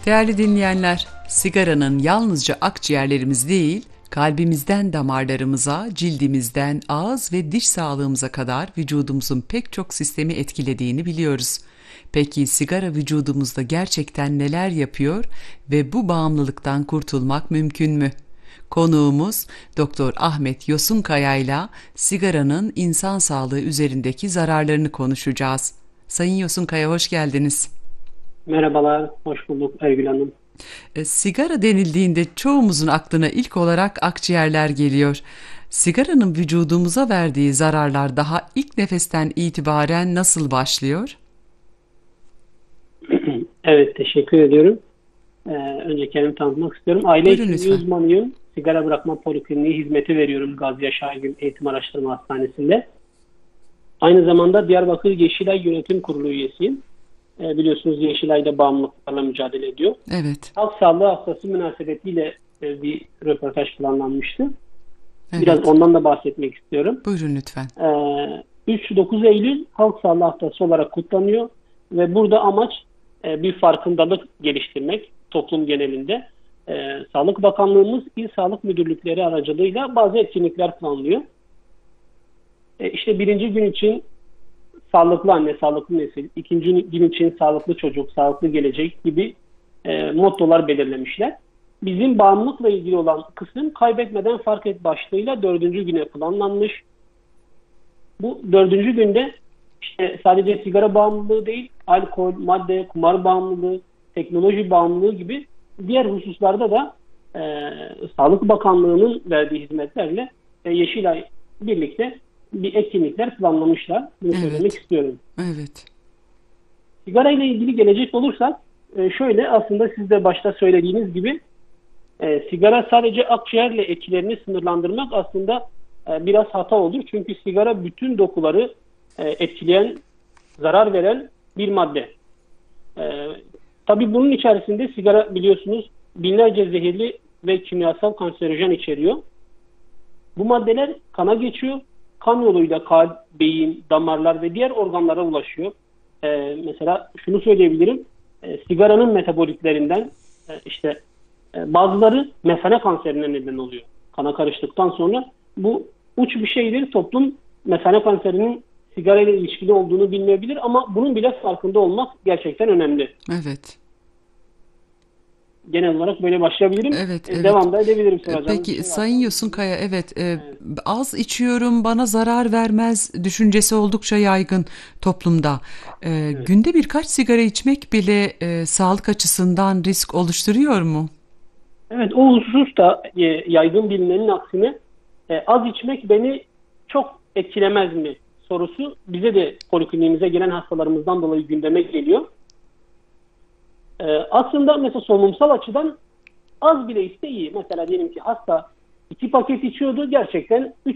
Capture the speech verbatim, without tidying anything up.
Değerli dinleyenler, sigaranın yalnızca akciğerlerimiz değil, kalbimizden damarlarımıza, cildimizden ağız ve diş sağlığımıza kadar vücudumuzun pek çok sistemi etkilediğini biliyoruz. Peki sigara vücudumuzda gerçekten neler yapıyor ve bu bağımlılıktan kurtulmak mümkün mü? Konuğumuz Doktor Ahmet Yosunkaya ile sigaranın insan sağlığı üzerindeki zararlarını konuşacağız. Sayın Yosunkaya, hoş geldiniz. Merhabalar, hoş bulduk Ergül Hanım. E, sigara denildiğinde çoğumuzun aklına ilk olarak akciğerler geliyor. Sigaranın vücudumuza verdiği zararlar daha ilk nefesten itibaren nasıl başlıyor? Evet, teşekkür ediyorum. Ee, önce kendimi tanıtmak istiyorum. Aile Buyurun hekimliği lütfen. uzmanıyım. Sigara bırakma polikliniği hizmeti veriyorum Gazi Şahin Eğitim Araştırma Hastanesi'nde. Aynı zamanda Diyarbakır Yeşilay Yönetim Kurulu üyesiyim. Ee, biliyorsunuz Yeşilay'da bağımlılıklarla mücadele ediyor. Evet, Halk sağlığı haftası münasebetiyle e, bir röportaj planlanmıştı. Biraz evet. ondan da bahsetmek istiyorum. Buyurun lütfen. Ee, üç dokuz Eylül Halk Sağlığı Haftası olarak kutlanıyor ve burada amaç e, bir farkındalık geliştirmek toplum genelinde. Ee, Sağlık Bakanlığımız İl Sağlık Müdürlükleri aracılığıyla bazı etkinlikler planlıyor. E, işte birinci gün için sağlıklı anne, sağlıklı nesil, ikinci gün için sağlıklı çocuk, sağlıklı gelecek gibi e, mottolar belirlemişler. Bizim bağımlılıkla ilgili olan kısım kaybetmeden fark et başlığıyla dördüncü güne planlanmış. Bu dördüncü günde işte sadece sigara bağımlılığı değil, alkol, madde, kumar bağımlılığı, teknoloji bağımlılığı gibi diğer hususlarda da e, Sağlık Bakanlığı'nın verdiği hizmetlerle e, Yeşilay birlikte bir etkinlikler planlamışlar. Bunu söylemek Evet, istiyorum. evet, Sigara ile ilgili gelecek olursak e, şöyle aslında siz de başta söylediğiniz gibi e, sigara sadece akciğerle etkilerini sınırlandırmak aslında e, biraz hata olur. Çünkü sigara bütün dokuları e, etkileyen, zarar veren bir madde. E, tabii bunun içerisinde sigara biliyorsunuz binlerce zehirli ve kimyasal kanserojen içeriyor. Bu maddeler kana geçiyor. Kan yoluyla kalp, beyin, damarlar ve diğer organlara ulaşıyor. E, mesela şunu söyleyebilirim. E, sigaranın metabolitlerinden e, işte e, bazıları mesane kanserine neden oluyor. Kana karıştıktan sonra bu uç bir şeydir. Toplum mesane kanserinin sigara ile ilişkili olduğunu bilmeyebilir ama bunun bile farkında olmak gerçekten önemli. evet. Genel olarak böyle başlayabilirim. Evet, E, evet. devam da edebilirim E, soracağınız bir Peki şey Sayın varsa. Yosunkaya, evet, e, Evet. az içiyorum bana zarar vermez düşüncesi oldukça yaygın toplumda. E, Evet. günde birkaç sigara içmek bile e, sağlık açısından risk oluşturuyor mu? Evet, o husus da e, yaygın bilinenin aksine e, az içmek beni çok etkilemez mi sorusu bize de polikliniğimize gelen hastalarımızdan dolayı gündeme geliyor. E, aslında mesela solunumsal açıdan az bile içse iyi. Mesela diyelim ki hasta iki paket içiyordu, gerçekten